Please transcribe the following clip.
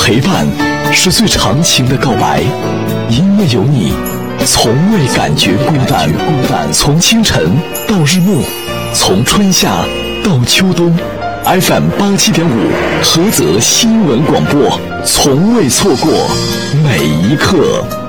陪伴是最长情的告白，因为有你，从未感觉孤单。从清晨到日暮，从春夏到秋冬， FM 87.5菏泽新闻广播，从未错过每一刻。